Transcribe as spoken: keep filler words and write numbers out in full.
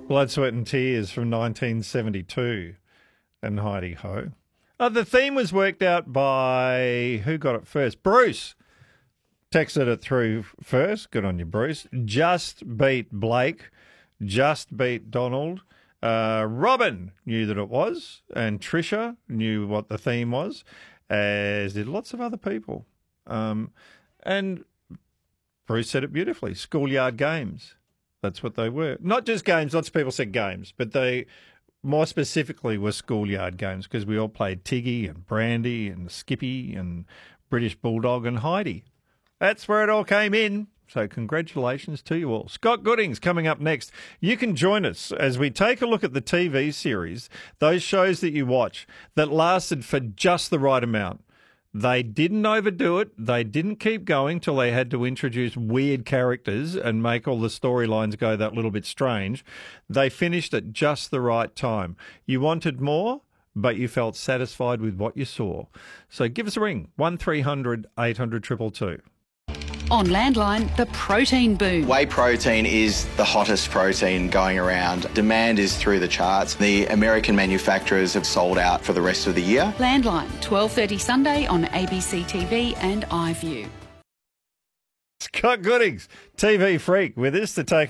Blood, Sweat and Tears from nineteen seventy-two. And Heidi Ho. Uh, the theme was worked out by, who got it first? Bruce. Texted it through first. Good on you, Bruce. Just beat Blake. Just beat Donald. Uh, Robin knew that it was. And Trisha knew what the theme was, as did lots of other people. Um, and Bruce said it beautifully. Schoolyard games. That's what they were. Not just games. Lots of people said games, but they more specifically were schoolyard games because we all played Tiggy and Brandy and Skippy and British Bulldog and Heidi. That's where it all came in. So congratulations to you all. Scott Goodings coming up next. You can join us as we take a look at the T V series, those shows that you watch that lasted for just the right amount. They didn't overdo it. They didn't keep going till they had to introduce weird characters and make all the storylines go that little bit strange. They finished at just the right time. You wanted more, but you felt satisfied with what you saw. So give us a ring, one three hundred eight hundred two two two. On Landline, the protein boom. Whey protein is the hottest protein going around. Demand is through the charts. The American manufacturers have sold out for the rest of the year. Landline, twelve thirty Sunday on A B C T V and iView. Scott Goodings, T V freak, with us to take